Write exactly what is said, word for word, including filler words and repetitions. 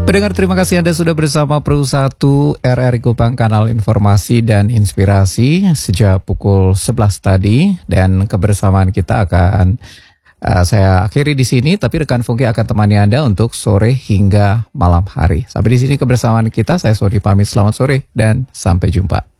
Pendengar, terima kasih Anda sudah bersama Pro satu R R I Kupang, kanal informasi dan inspirasi sejak pukul sebelas tadi, dan kebersamaan kita akan uh, saya akhiri di sini, tapi rekan Funky akan temani Anda untuk sore hingga malam hari. Sampai di sini kebersamaan kita, saya Sony pamit, selamat sore dan sampai jumpa.